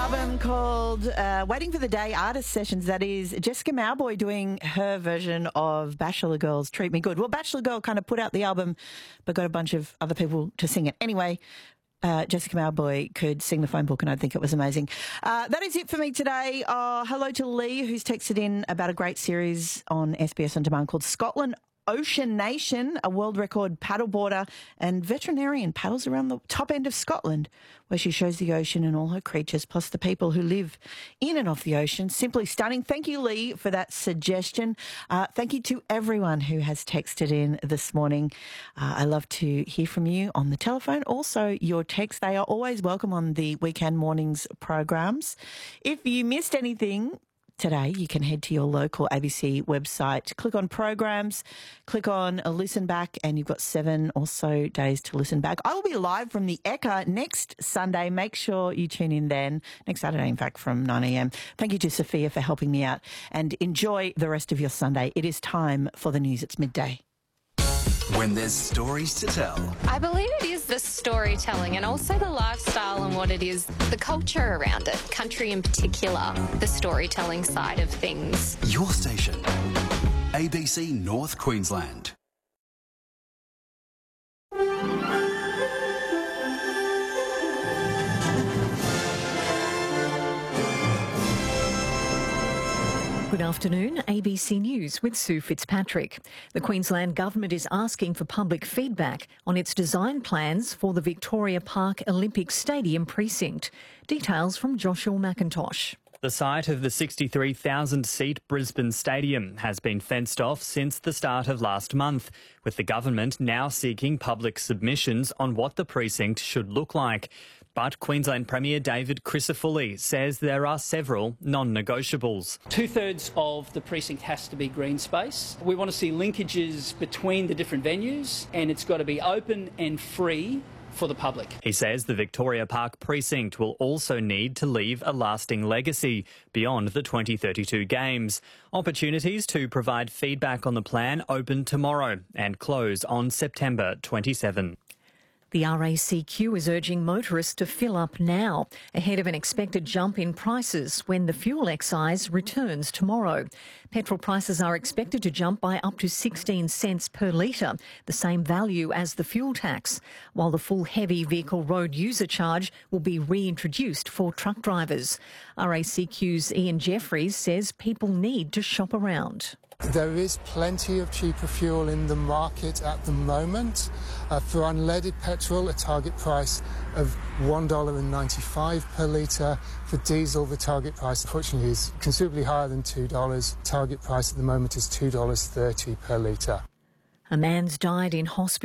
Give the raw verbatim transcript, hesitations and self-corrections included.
album called uh, Waiting for the Day Artist Sessions. That is Jessica Mauboy doing her version of Bachelor Girl's Treat Me Good. Well, Bachelor Girl kind of put out the album but got a bunch of other people to sing it. Anyway, uh, Jessica Mauboy could sing the phone book and I think it was amazing. Uh, that is it for me today. Uh, hello to Lee, who's texted in about a great series on S B S On Demand called Scotland Ocean Nation. A world record paddleboarder and veterinarian paddles around the top end of Scotland, where she shows the ocean and all her creatures, plus the people who live in and off the ocean. Simply stunning. Thank you, Lee, for that suggestion. Uh, thank you to everyone who has texted in this morning. Uh, I love to hear from you on the telephone. Also, your texts, they are always welcome on the weekend mornings programs. If you missed anything today, you can head to your local A B C website, click on programs, click on a listen back, and you've got seven or so days to listen back. I will be live from the Ekka next Sunday. Make sure you tune in then. Next Saturday, in fact, from nine a m. Thank you to Sophia for helping me out, and enjoy the rest of your Sunday. It is time for the news. It's midday. When there's stories to tell. I believe it is the storytelling and also the lifestyle and what it is, the culture around it, country in particular, the storytelling side of things. Your station, A B C North Queensland. Good afternoon, A B C News with Sue Fitzpatrick. The Queensland Government is asking for public feedback on its design plans for the Victoria Park Olympic Stadium precinct. Details from Joshua McIntosh. The site of the sixty-three thousand seat Brisbane Stadium has been fenced off since the start of last month, with the government now seeking public submissions on what the precinct should look like. But Queensland Premier David Crisafulli says there are several non-negotiables. Two-thirds of the precinct has to be green space. We want to see linkages between the different venues, and it's got to be open and free for the public. He says the Victoria Park precinct will also need to leave a lasting legacy beyond the twenty thirty-two games. Opportunities to provide feedback on the plan open tomorrow and close on September twenty-seventh. The R A C Q is urging motorists to fill up now, ahead of an expected jump in prices when the fuel excise returns tomorrow. Petrol prices are expected to jump by up to sixteen cents per litre, the same value as the fuel tax, while the full heavy vehicle road user charge will be reintroduced for truck drivers. R A C Q's Ian Jeffries says people need to shop around. There is plenty of cheaper fuel in the market at the moment. Uh, for unleaded petrol, a target price of one dollar ninety-five per litre. For diesel, the target price, unfortunately, is considerably higher than two dollars. Target price at the moment is two dollars thirty per litre. A man's died in hospital